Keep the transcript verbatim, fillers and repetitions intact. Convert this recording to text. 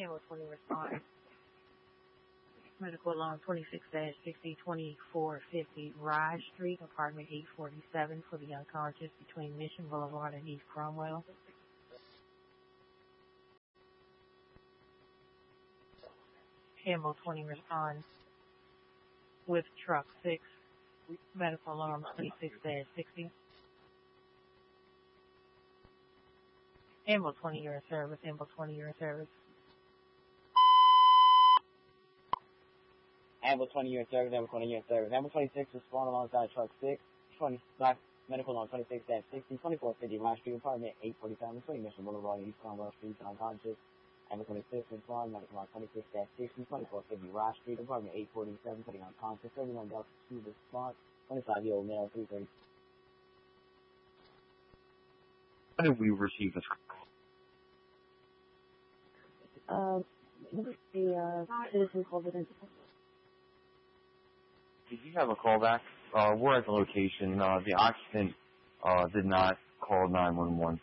Camel twenty respond. Medical alarm twenty-six dash sixty twenty-four fifty Rye Street, apartment eight forty-seven for the unconscious between Mission Boulevard and East Cromwell. Camel twenty respond with truck six. Medical alarm twenty-six dash sixty. Camel twenty, you're in service. Camel twenty, you're in service. Amble twenty, you're in service. Amble twenty, you're in service. Amble twenty-six, respond alongside truck six. twenty, black, medical on twenty-six dash sixty, twenty-four fifty Rye Street, apartment eight forty-seven, between Mission Boulevard and East Cromwell Street, unconscious. Amble twenty-six, respond, medical on twenty-six dash sixty, twenty-four fifty Rye Street, apartment eight forty-seven, putting unconscious. thirty-one Delta two response, twenty-five-year-old male, three thirty. How did we receive this call? Uh, the, uh, citizen called it in. Did you have a callback? Uh, we're at the location. Uh, the occupant, uh, did not call nine one one.